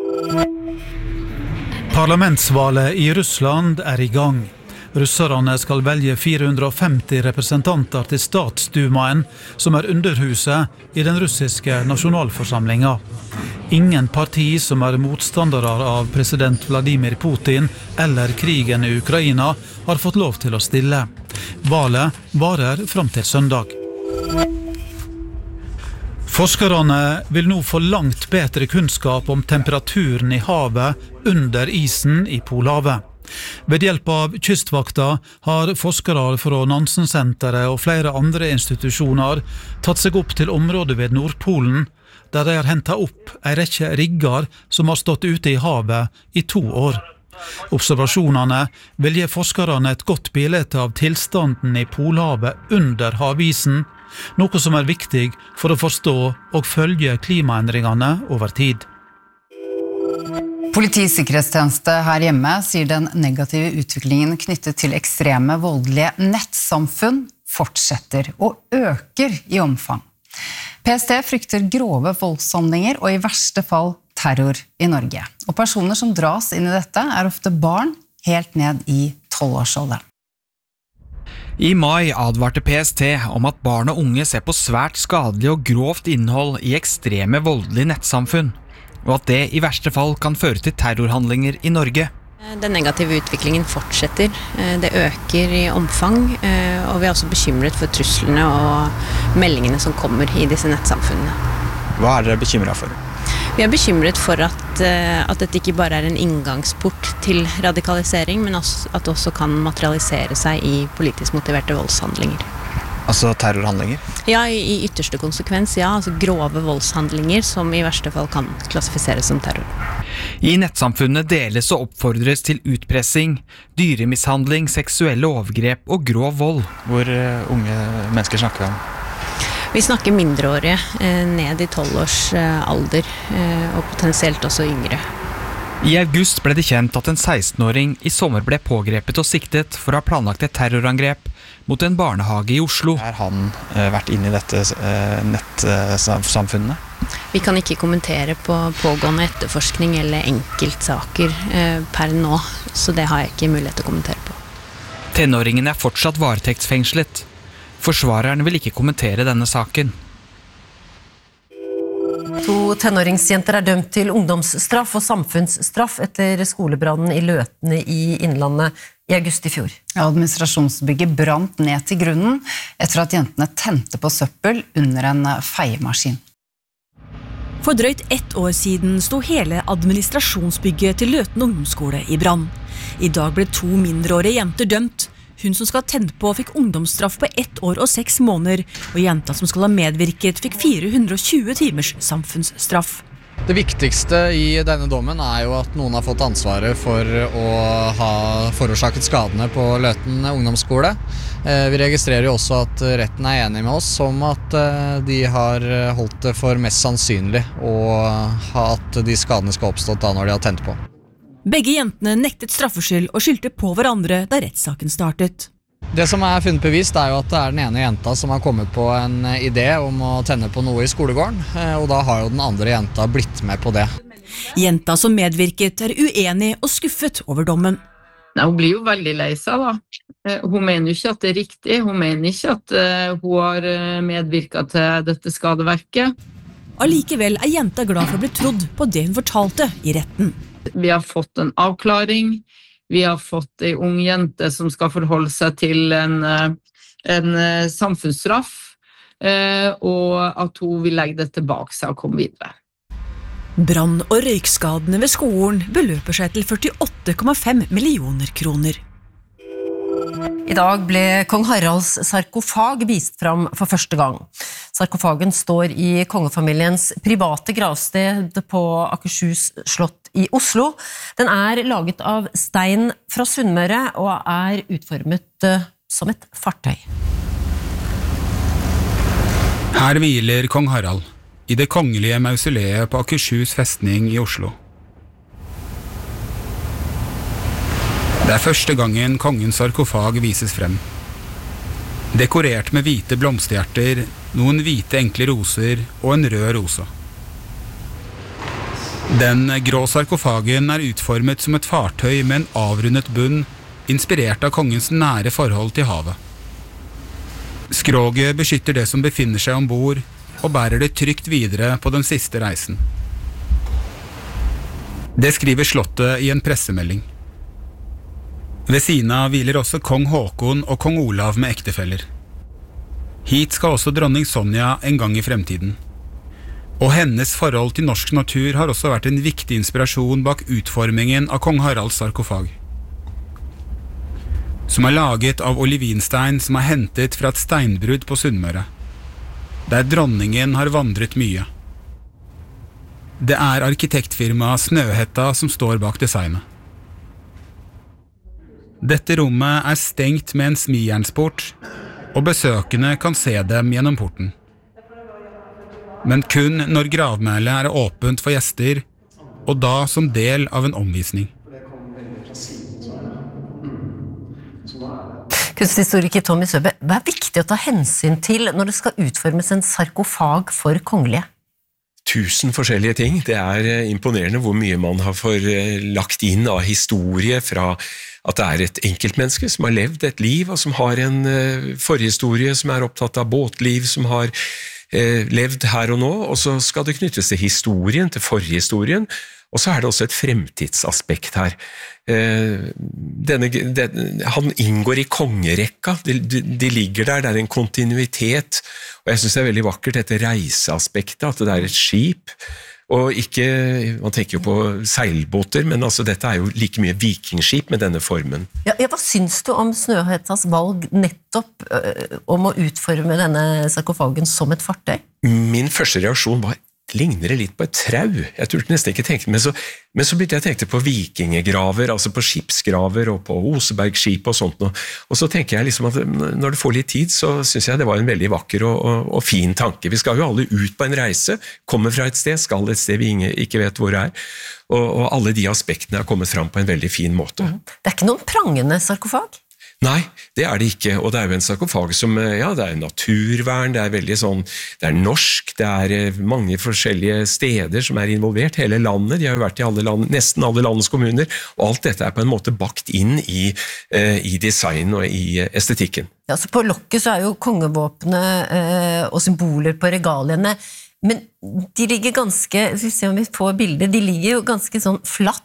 Parlamentsvalet i Russland er i gang. Russerne skal velge 450 representanter til Statsdumaen, som er underhuset i den russiske nasjonalforsamlingen. Ingen parti som er motstandere av president Vladimir Putin eller krigen i Ukraina har fått lov til å stille. Valet varer fram til søndag. Forskerne vil nå få langt bedre kunnskap om temperaturen i havet under isen i Polhavet. Ved hjelp av kystvakta har forskere fra Nansen-senteret og flere andre institusjoner tatt seg opp til området ved Nordpolen, der de har hentet opp en rekke rigger som har stått ute i havet i 2 år. Observasjonene vil gi forskerne et godt bilde av tilstanden i Polhavet under havisen, noe som er viktig for å forstå og følge klimaendringene over tid. Politisikkerhetstjeneste her hjemme sier den negative utviklingen knyttet til ekstreme voldelige nettsamfunn fortsetter og øker i omfang. PST frykter grove voldshandlinger og i verste fall terror i Norge. Og personer som dras inn i dette er ofte barn helt ned i 12-årsalderen. I mai advarte PST om at barn og unge ser på svært skadelig og grovt innhold i ekstreme voldelige nettsamfunn, og at det i verste fall kan føre til terrorhandlinger i Norge. Den negative utviklingen fortsetter, det øker i omfang, og vi er også bekymret for truslene og meldingene som kommer i disse nettsamfunnene. Hva er dere bekymret for? Vi er bekymret for at dette ikke bare er en inngangsport til radikalisering, men også, at det også kan materialisere seg i politisk motiverte voldshandlinger. Altså terrorhandlinger? Ja, i ytterste konsekvens, ja. Altså grove voldshandlinger som i verste fall kan klassifiseres som terror. I nettsamfunnet deles og oppfordres til utpressing, dyremishandling, seksuelle overgrep og grov vold. Hvor unge mennesker snakker vi om? Vi snakker mindreårige ned i 12 års alder, og potensielt også yngre. I august ble det kjent at en 16-åring i sommer ble pågrepet og siktet for å ha planlagt et terrorangrep mot en barnehage i Oslo. Har han vært inne i dette nettsamfunnet? Vi kan ikke kommentere på pågående etterforskning eller enkeltsaker per nå, så det har jeg ikke mulighet til å kommentere på. Tenåringen er fortsatt varetektsfengslet. Forsvareren vil ikke kommentere denne saken. 2 tenåringsjenter dømt til ungdomsstraff og samfunnsstraff etter skolebrannen i Løtene i Innlandet i august i fjor. Administrasjonsbygget brant ned til grunnen etter at jentene tente på søppel under en feiemaskin. For drøyt 1 år siden sto hele administrasjonsbygget til Løten ungdomsskole i brann. I dag ble 2 mindreårige jenter dømt. Hun som skal ha tent på fikk ungdomsstraff på 1 år og 6 måneder, og jenta som skal ha medvirket fikk 420 timers samfunnsstraff. Det viktigste i denne dommen jo at noen har fått ansvaret for å ha forårsaket skadene på Løten ungdomsskole. Vi registrerer jo også at retten enig med oss om at de har holdt det for mest sannsynlig, og at de skadene skal ha oppstått da når de har tent på. Begge jentene nektet straffskyld og skyldte på hverandre da rettssaken startet. Det som funnet bevist jo at det den ene jenta som har kommet på en idé om å tenne på noe i skolegården, og da har jo den andre jenta blitt med på det. Jenta som medvirket uenig og skuffet over dommen. Hun blir jo veldig lei seg da. Hun mener jo ikke at det riktig, hun mener ikke at hun har medvirket til dette skadeverket. Allikevel jenta glad for å bli trodd på det hun fortalte i retten. Vi har fått en avklaring, vi har fått en ung jente som skal forholde seg til en samfunnsstraff, og at hun vil legge det tilbake seg og komme videre. Brann- og røykskadene ved skolen beløper seg til 48,5 millioner kroner. I dag ble kong Haralds sarkofag vist fram for første gang. Sarkofagen står i kongefamiliens private gravsted på Akershus slott i Oslo. Den laget av stein fra Sunnmøre og utformet som et fartøy. Her hviler kong Harald i det kongelige mausoleet på Akershus festning i Oslo. Det første gangen kongens sarkofag vises frem. Dekorert med hvite blomsterhjerter, noen hvite enkle roser og en rød rosa. Den grå sarkofagen utformet som et fartøy med en avrundet bunn, inspirert av kongens nære forhold til havet. Skroget beskytter det som befinner seg ombord, og bærer det trygt videre på den siste reisen. Det skriver slottet i en pressemelding. Ved siden av hviler også kong Håkon og kong Olav med ektefeller. Hit skal også dronning Sonja en gang i fremtiden. Og hennes forhold til norsk natur har også vært en viktig inspirasjon bak utformingen av kong Haralds sarkofag. Som laget av olivinstein som hentet fra et steinbrudd på Sunnmøre, der dronningen har vandret mye. Det arkitektfirmaet Snøhetta som står bak designet. Dette rommet stengt med en smijernsport, og besøkende kan se dem gjennom porten. Men kun når gravmælet åpent for gjester, og da som del av en omvisning. Kunsthistoriker Tommy Søbe, hva viktig å ta hensyn til når det skal utformes en sarkofag for kongelige? 1000 forskjellige ting. Det imponerende hvor mye man har lagt inn av historie fra at det et enkeltmenneske som har levd et liv, og som har en forhistorie, som opptatt av båtliv, som har levd her og nå, og så skal det knyttes til historien, til forhistorien, og så det også et fremtidsaspekt her. Han inngår i kongerekka, de ligger der, det en kontinuitet, og jeg synes det veldig vakkert dette reiseaspektet, at det et skip, og ikke, man tenker jo på seilbåter, men altså dette jo like mye vikingskip med denne formen. Ja, hva syns du om Snøhettas valg nettopp om å utforme denne sarkofagen som et fartøy? Min første reaksjon var ligner det litt på et trau. Jeg turte nesten ikke tenke, men så begynte jeg å tenke på vikingegraver, altså på skipsgraver og på Osebergskip og sånt. Og så tenker jeg liksom at når du får litt tid, så synes jeg det var en veldig vakker og fin tanke. Vi skal jo alle ut på en reise, kommer fra et sted, skal et sted vi ikke vet hvor det er, og alle de aspektene har kommet fram på en veldig fin måte. Det er ikke noen prangende sarkofag? Nei, det er det ikke, og det er jo en sarkofag som, ja, det er naturvern, det er veldig sånn, det er norsk, det er mange forskjellige steder som er involvert, hele landet, de har jo vært i nesten alle landets kommuner, og alt dette er på en måte bakt inn i design og i estetikken. Ja, så på lokket så er jo kongevåpne og symboler på regaliene, men de ligger ganske, hvis vi ser om vi får bilder, de ligger jo ganske sånn flatt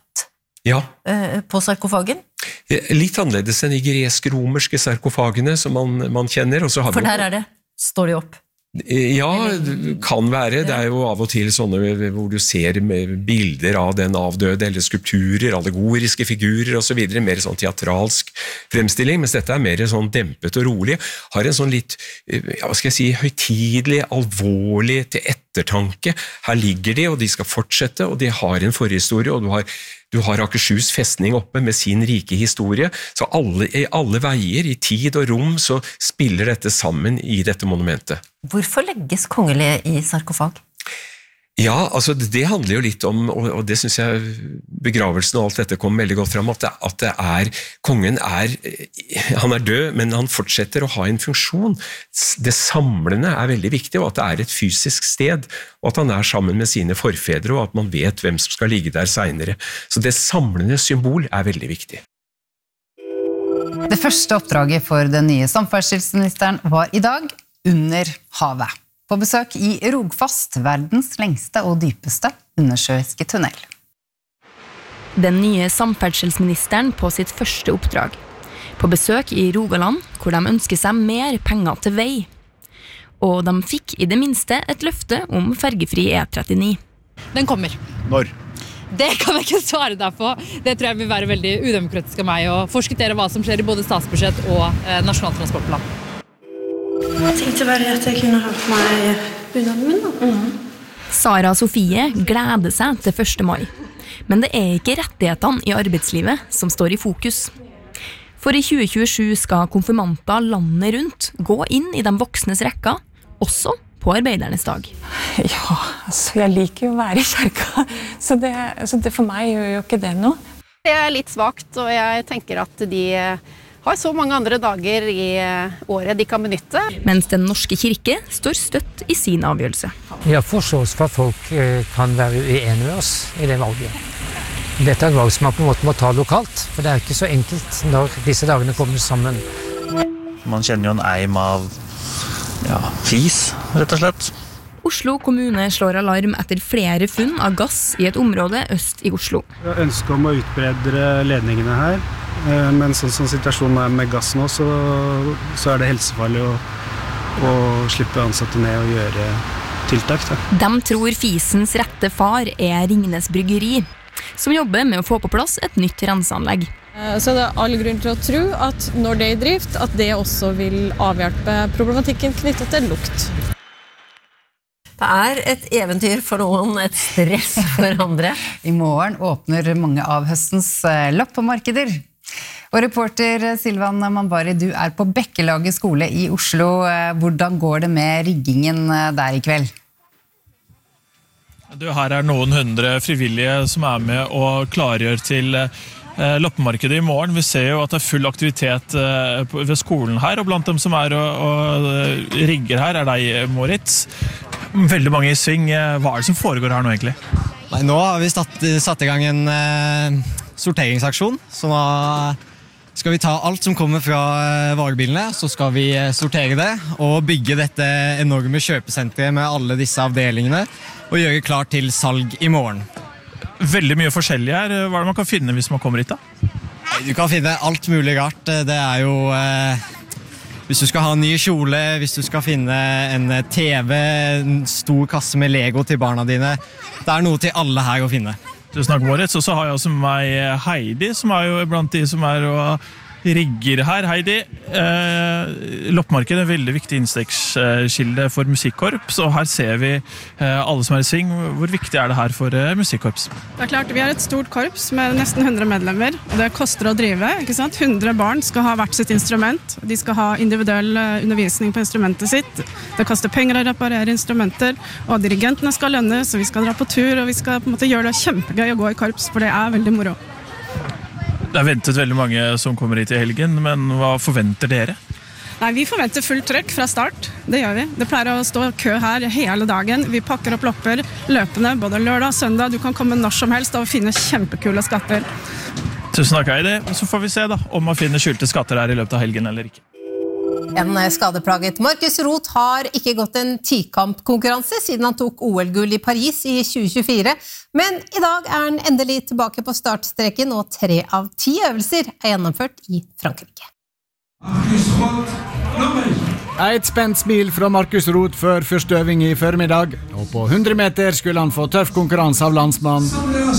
på sarkofagen. Litt annerledes enn de gresk-romerske sarkofagene som man kjenner. Og så har for der er det, står de opp? Ja, det kan være. Det er jo av og til sånne hvor du ser bilder av den avdøde, eller skulpturer, allegoriske figurer og så videre, mer sånn teatralsk fremstilling, mens dette er mer sånn dempet og rolig. Har en sånn litt, ja, hva skal jeg si, høytidelig, alvorlig til ettertanke. Her ligger de, og de skal fortsette, og de har en forhistorie, og du har Akershus festning oppe med sin rike historie, så alle veier, i tid og rom, så spiller dette sammen i dette monumentet. Hvorfor legges kongelige i sarkofag? Ja, altså det handler jo litt om, og det synes jeg begravelsen og alt dette kom veldig godt frem, at det er, kongen han er død, men han fortsetter å ha en funksjon. Det samlende er veldig viktig, og at det er et fysisk sted, og at han er sammen med sine forfedre, og at man vet hvem som skal ligge der senere. Så det samlende symbol er veldig viktig. Det første oppdraget for den nye samferdselsministeren var i dag under havet. På besøk i Rogfast, verdens lengste og dypeste undersjøiske tunnel. Den nye samferdselsministeren på sitt første oppdrag. På besøk i Rogaland, hvor de ønsker seg mer penger til vei. Og de fikk i det minste et løfte om fergefri E39. Den kommer. Når? Det kan jeg ikke svare deg på. Det tror jeg vil være veldig udemokratisk av meg å forskuttere hva som skjer i både statsbudsjett og nasjonal transportplan. Jeg tenkte bare at jeg kunne ha på meg bunaden min da. Sara Sofie gleder seg til 1. mai. Men det er ikke rettighetene i arbeidslivet som står i fokus. For i 2027 skal konfirmanter landet rundt gå inn i de voksnes rekker, også på arbeidernes dag. Ja, altså jeg liker jo å være i kjerka, så det for meg gjør jo ikke det noe. Det er litt svagt, og jeg tenker at de har så mange andre dager i året de kan benytte. Mens Den norske kirke står støtt i sin avgjørelse. Jeg har forståelse for at folk kan være uenige med oss i det valget. Dette er et valg som man på en måte må ta lokalt, for det er ikke så enkelt når disse dagene kommer sammen. Man kjenner jo en eim av flis, rett og slett. Oslo kommune slår alarm etter flere funn av gass i et område øst i Oslo. Jeg ønsker om å utbedre ledningene her, men sånn som situasjonen er med gass nå, så er det helsefarlig å slippe ansatte ned og gjøre tiltak. De tror fisens rette far er Ringnes Bryggeri, som jobber med å få på plass et nytt renseanlegg. Så det er all grunn til å tro at når det er i drift, at det også vil avhjelpe problematikken knyttet til lukt. Det er et eventyr for noen, et stress for andre. I morgen åpner mange av høstens loppemarkeder. Og reporter Silvan Mambari, du er på Bekkelaget skole i Oslo. Hvordan går det med riggingen der i kveld? Her er noen 100 frivillige som er med og klargjør til loppemarkedet i morgen. Vi ser jo at det er full aktivitet ved skolen her, og blant dem som er og rigger her er deg, Moritz. Veldig mange i sving. Hva er det som foregår her nå egentlig? Nei, nå har vi satt i gang en sorteringsaksjon, så nå skal vi ta alt som kommer fra varebilene, så skal vi sortere det og bygge dette enorme kjøpesenteret med alle disse avdelingene og gjøre klart til salg i morgen. Veldig mye forskjellig her. Hva er det man kan finne hvis man kommer hit da? Du kan finne alt mulig rart. Det er jo hvis du skal ha en ny kjole, hvis du skal finne en TV, en stor kasse med Lego til barna dine. Det er noe til alle her å finne. Tusen takk, Moritz. Og så har jeg også med meg Heidi, som er jo blant de som er og rigger her. Heidi, loppemarked er en veldig viktig innstekskilde for musikkorps, og her ser vi alle som er i sving. Hvor viktig er det her for musikkorps? Det er klart, vi har et stort korps med nesten 100 medlemmer, og det koster å drive, ikke sant? 100 barn skal ha hvert sitt instrument, de skal ha individuell undervisning på instrumentet sitt, det koster penger å reparere instrumenter, og dirigentene skal lønnes, og vi skal dra på tur, og vi skal på en måte gjøre det kjempegøy å gå i korps, for det er veldig moro. Det er ventet veldig mange som kommer hit i helgen, men hva forventer dere? Nei, vi forventer fullt trykk fra start, det gjør vi. Det pleier å stå kø her hele dagen. Vi pakker opp lopper løpende, både lørdag og søndag. Du kan komme når som helst og finne kjempekule skatter. Tusen takk, Heidi. Så får vi se da, om man finner skjulte skatter her i løpet av helgen eller ikke. En skadeplaget Markus Roth har ikke gått en tikampkonkurranse siden han tok OL-gull i Paris i 2024, men i dag er han endelig tilbake på startstreken, og 3 av 10 øvelser er gjennomført i Frankrike. Et spent smil fra Markus Roth før første øving i formiddag, og på 100 meter skulle han få tøff konkurranse av landsmannen.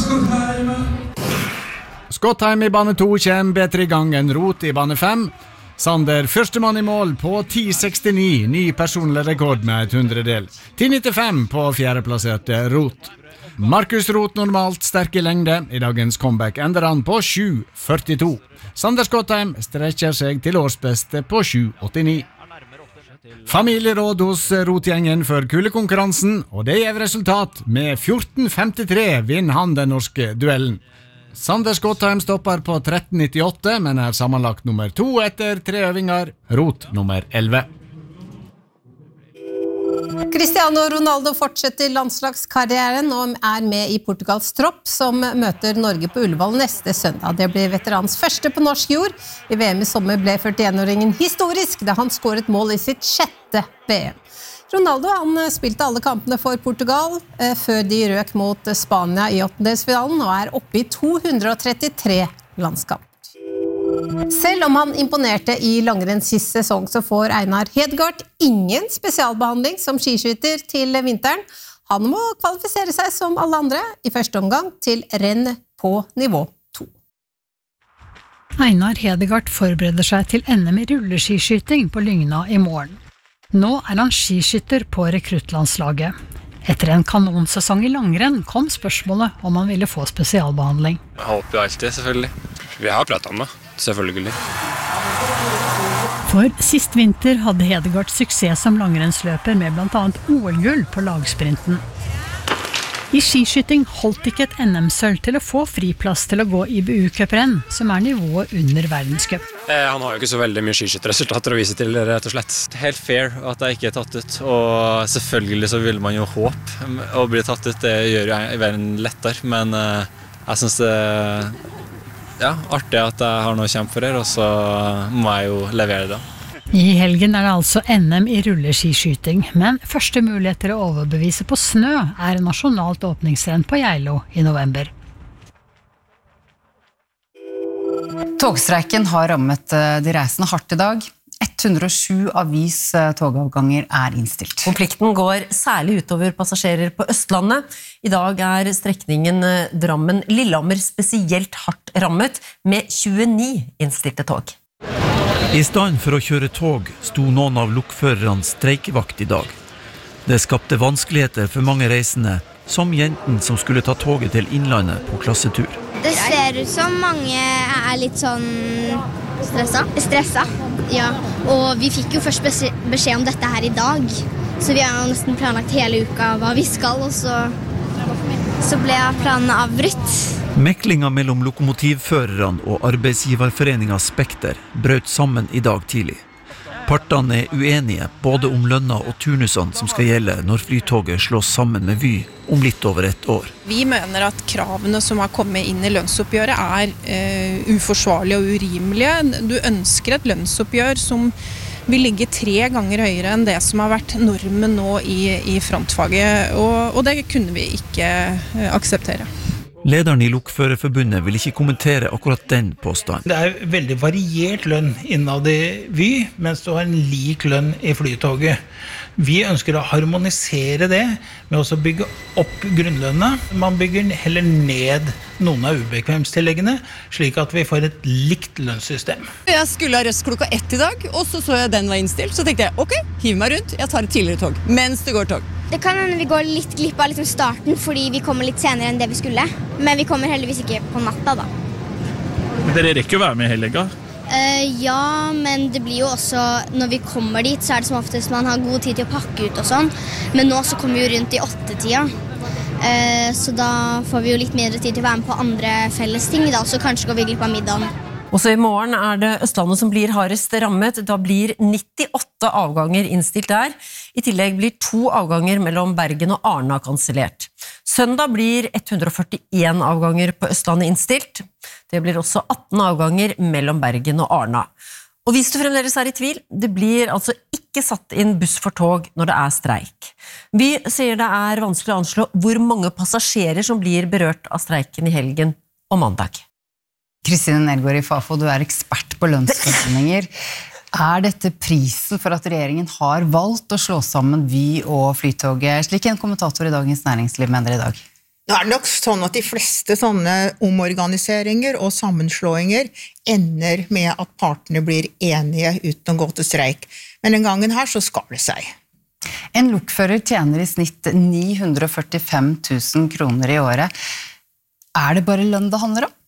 Skottheim i bane 2 kommer bedre i gang enn Roth i bane 5. Sander, førstemann i mål på 10,69, ny personlig rekord med et 100-del. 10,95 på fjerdeplasserte Roth. Markus Roth normalt sterk i lengde, i dagens comeback ender han på 7,42. Sander Skottheim strekker seg til årsbeste på 7,89. Familieråd hos Roth-gjengen for kulekonkurransen, og det gir resultat. Med 14,53 vinner han den norske duellen. Sander Skottheim stopper på 13,98, men er sammenlagt nummer 2 etter 3 øvinger. Roth nummer 11. Cristiano Ronaldo fortsetter landslagskarrieren og er med i Portugals tropp, som møter Norge på Ullevål neste søndag. Det blir veterans første på norsk jord. I VM i sommer ble 41-åringen historisk da han skåret mål i sitt 6. VM. Ronaldo han spilte alle kampene for Portugal før de røk mot Spania i 8-delsfinalen og er oppe i 233 landskamper. Selv om han imponerte i langrenn sist sesong, så får Einar Hedegaard ingen spesialbehandling som skiskytter til vinteren. Han må kvalifisere seg som alle andre i første omgang til renn på nivå 2. Einar Hedegaard forbereder seg til NM i rulleskiskyting på Lygna i morgen. Nå er han skiskytter på rekruttlandslaget. Etter en kanonsesong i langrenn kom spørsmålet om han ville få spesialbehandling. Jeg håper jo alltid, selvfølgelig. Vi har pratet om det, selvfølgelig. For sist vinter hadde Hedegaard suksess som langrennsløper med blant annet OL-gull på lagsprinten. I skiskyting holdt ikke et NM-sølv til å få friplass til å gå IBU-cuprenn, som er nivået under verdenscup. Han har jo ikke så veldig mye skiskytterresultater å vise til, rett og slett. Helt fair at jeg ikke er tatt ut, og selvfølgelig så vil man jo håpe å bli tatt ut. Det gjør jo verden lettere, men jeg synes det er artig at jeg har noe å kjempe for her, og så må jeg jo levere det. I helgen er det altså NM i rulleskiskyting, men første mulighet til å overbevise på snø er nasjonalt åpningsrenn på Geilo i november. Togstreiken har rammet de reisende hardt i dag. 107 avis-togavganger er innstilt. Konflikten går særlig utover passasjerer på Østlandet. I dag er strekningen Drammen-Lillehammer spesielt hardt rammet, med 29 innstilte tog. I stand for å kjøre tog sto noen av lokførerne streikevakt i dag. Det skapte vanskeligheter for mange reisende, som jenten som skulle ta toget til Innlandet på klassetur. Det ser ut som mange er litt sånn stressa, ja. Og vi fikk jo først beskjed om dette her i dag, så vi har nesten planlagt hele uka hva vi skal, og så ble planen avbrutt. Meklinga mellom lokomotivførerne og arbeidsgiverforeninga Spekter brøt sammen i dag tidlig. Partene er uenige både om lønna og turnusene som skal gjelde når flytoget slås sammen med Vy om litt over et år. Vi mener at kravene som har kommet inn i lønnsoppgjøret er uforsvarlige og urimelige. Du ønsker et lønnsoppgjør som vil ligge 3 ganger høyere enn det som har vært normen nå i frontfaget, og det kunne vi ikke akseptere. Lederen I Lokførerforbundet vil ikke kommentere akkurat den påstanden. Det veldig variert lønn innad I Vy, mens du har en lik lønn I Flytoget. Vi ønsker å harmonisere det med å bygge opp grunnlønna. Man bygger heller ned noen av ubekvemstilleggene, slik at vi får et likt lønnssystem. Jeg skulle ha røst klokka 1 I dag, og så jeg den var innstilt. Så tenkte jeg, ok, hiv meg rundt, jeg tar et tidligere tog, mens det går tog. Det kan hende vi går litt glipp av starten, fordi vi kommer litt senere enn det vi skulle. Men vi kommer heldigvis ikke på natta da. Men dere rekker å være med hele legga? Ja, men det blir jo også, når vi kommer dit, så det som oftest man har god tid til å pakke ut og sånn. Men nå så kommer vi jo rundt I 8-tida. Så da får vi jo litt mindre tid til å være med på andre felles ting da, så kanskje går vi glipp av middagen. Også I morgen det Østlandet som blir hardest rammet. Da blir 98 avganger innstilt der. I tillegg blir 2 avganger mellom Bergen og Arna kansellert. Søndag blir 141 avganger på Østlandet innstilt. Det blir også 18 avganger mellom Bergen og Arna. Og hvis du fremdeles I tvil, det blir altså ikke satt inn buss for tog når det streik. Vi sier det vanskelig å anslå hvor mange passasjerer som blir berørt av streiken I helgen og mandag. Kristine Nelgaard I Fafo, du ekspert på lønnsforhandlinger. Dette prisen for at regjeringen har valgt å slå sammen Vy og Flytoget, slik en kommentator I Dagens Næringsliv mener I dag? Nå det nok sånn at de fleste sånne omorganiseringer og sammenslåinger ender med at partene blir enige uten å gå til streik. Men den gangen her så skal det seg. En lokfører tjener I snitt 945 000 kroner I året. Det bare lønn det handler om?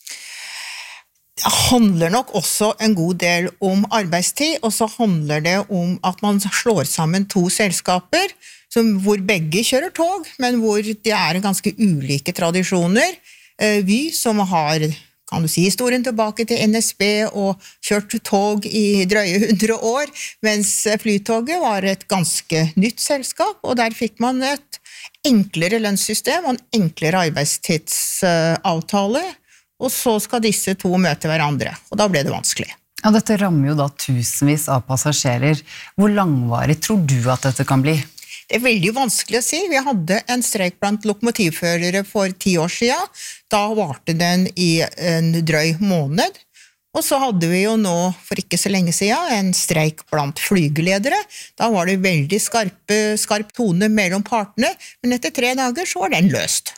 Det handler nok også en god del om arbeidstid, og så handler det om at man slår sammen 2 selskaper, hvor begge kjører tog, men hvor det ganske ulike tradisjoner. Vy, som har, kan du si, historien tilbake til NSB og kjørt tog I drøye 100 år, mens Flytoget var et ganske nytt selskap, og der fikk man et enklere lønnssystem og en enklere arbeidstidsavtale, og så skal disse 2 møte hverandre, og da ble det vanskelig. Ja, dette rammer jo da tusenvis av passasjerer. Hvor langvarig tror du at dette kan bli? Det veldig vanskelig å si. Vi hadde en streik blant lokomotivførere for 10 år siden. Da varte den I en drøy måned. Og så hadde vi jo nå, for ikke så lenge siden, en streik blant flygeledere. Da var det veldig skarp tone mellom partene, men etter 3 dager så var den løst.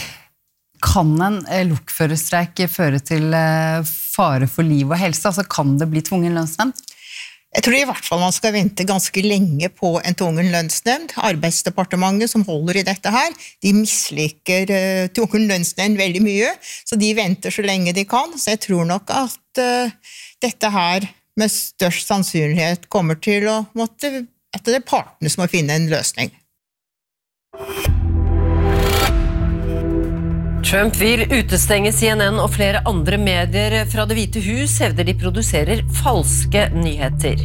Kan en lokførerstreik føre til fare for liv og helse? Altså kan det bli tvungen lønnsnemnd? Jeg tror I hvert fall man skal vente ganske lenge på en tvungen lønnsnemnd. Arbeidsdepartementet som holder I dette her, de misliker tvungen lønnsnemnd veldig mye, så de venter så lenge de kan. Så jeg tror nok at dette her med størst sannsynlighet kommer til å måtte, at det partene som må finne en løsning. Trump vil utestenge CNN og flere andre medier fra Det hvite hus, hevder de produserer falske nyheter.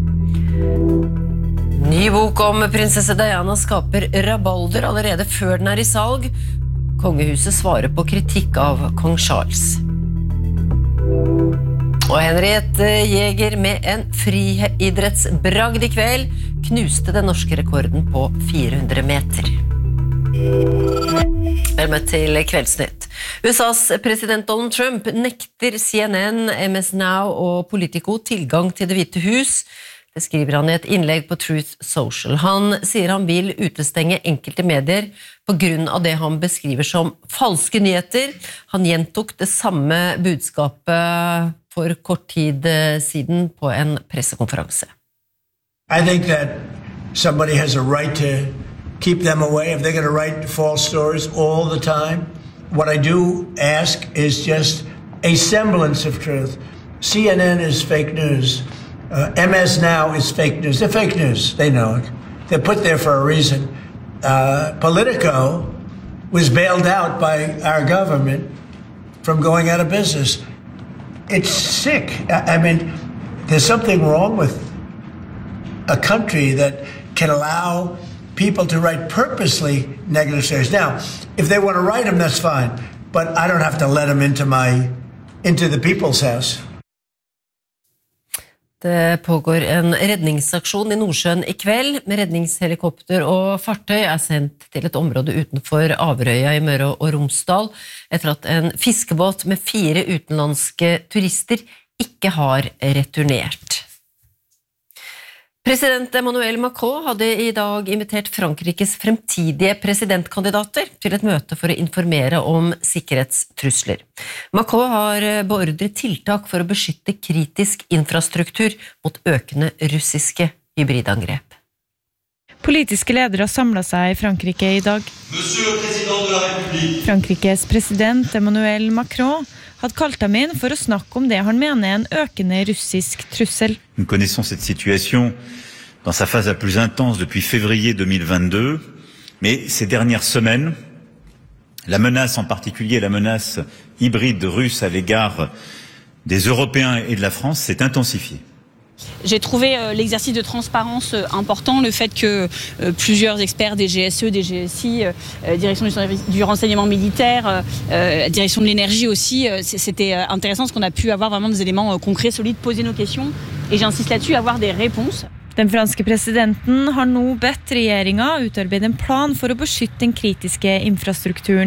Ny bok om prinsesse Diana skaper rabalder allerede før den I salg. Kongehuset svarer på kritikk av kong Charles. Og Henriette Jäger med en friidrettsbragd I kveld knuste den norske rekorden på 400 meter. Velkommen til Kveldsnytt. USAs president Donald Trump nekter CNN, MS Now og Politico tilgang til Det hvite hus. Det skriver han I et innlegg på Truth Social. Han sier han vil utestenge enkelte medier på grunn av det han beskriver som falske nyheter. Han gjentok det samme budskapet for kort tid siden på en pressekonferanse. I think that somebody has a right to keep them away if they're going to write false stories all the time. What I do ask is just a semblance of truth. CNN is fake news. MS Now is fake news. They're fake news. They know it. They're put there for a reason. Politico was bailed out by our government from going out of business. It's sick. I mean, there's something wrong with a country that can allow people to write purposely negative stories. Now, if they want to write them, that's fine. But I don't have to let them into the people's house. Det pågår en redningsaksjon i Nordsjøen i kveld, med redningshelikopter og fartøy sendt til et område utenfor Averøya i Møre og Romsdal, etter at en fiskebåt med 4 utenlandske turister ikke har returnert. President Emmanuel Macron hadde i dag invitert Frankrikes fremtidige presidentkandidater til et møte for å informere om sikkerhetstrusler. Macron har beordret tiltak for å beskytte kritisk infrastruktur mot økende russiske hybridangrep. Politiske ledere samlet seg i Frankrike i dag. Frankrikes president Emmanuel Macron hadde kalt ham inn for å snakke om det han mener en økende russisk trussel. Nous connaissons cette situation dans sa phase la plus intense depuis février 2022, mais ces dernières semaines, la menace en particulier, la menace hybride russe à l'égard des Européens et de la France s'est intensifiée. J'ai trouvé l'exercice de transparence important, le fait que plusieurs experts des GSE, des GSI, direction du renseignement militaire, direction de l'énergie aussi, c'était intéressant parce qu'on a pu avoir vraiment des éléments concrets, solides, poser nos questions, et j'insiste là-dessus, avoir des réponses. Den franske presidenten har nå bedt regjeringa utarbeide en plan for å beskytte den kritiske infrastrukturen